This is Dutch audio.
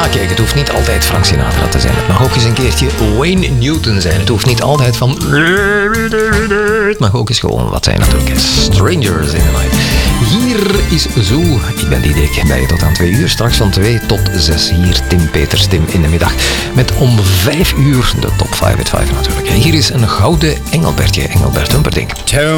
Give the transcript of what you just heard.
kijk, het hoeft niet altijd Frank Sinatra te zijn. Het mag ook eens een keertje Wayne Newton zijn. Het hoeft niet altijd van... Het mag ook eens gewoon wat zijn natuurlijk. Strangers in the Night. Hier is Zo. Ik ben Diederik. Bij je tot aan 2 uur. Straks van 2 tot 6. Hier Tim Peters, Tim in de middag. Met om 5 uur de top 5 at 5 natuurlijk. Hier is een gouden Engelbert Humperdinck. Tell